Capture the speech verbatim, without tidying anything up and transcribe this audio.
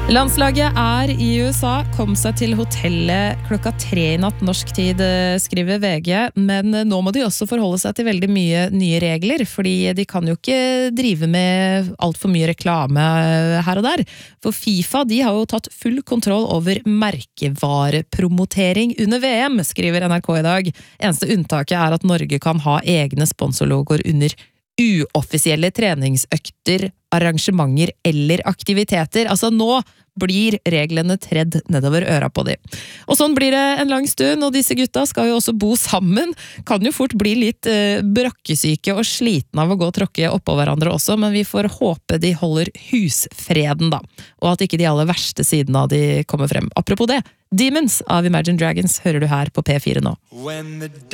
Landslaget er i U S A, kom seg til hotellet klokka tre i natt norsk tid, skriver V G, men nå må de også forholde seg til veldig mye nye regler, fordi de kan jo ikke drive med alt for mye reklame her og der. For FIFA, de har jo tatt full kontroll over merkevarepromotering under V M, skriver N R K i dag. Eneste unntaket er at Norge kan ha egne sponsorlogoer under uoffisielle treningsøkter, arrangementer eller aktiviteter. Altså nå blir reglene tredd nedover øra på de. Og sånn blir det en lang stund, og disse gutta skal jo også bo sammen. Kan jo fort bli litt eh, brakkesyke og sliten av å gå og tråkke oppå hverandre også, men vi får håpe de holder husfreden da, og at ikke de aller verste sidene av de kommer frem. Apropos det, Demons av Imagine Dragons hører du her på P fire nå.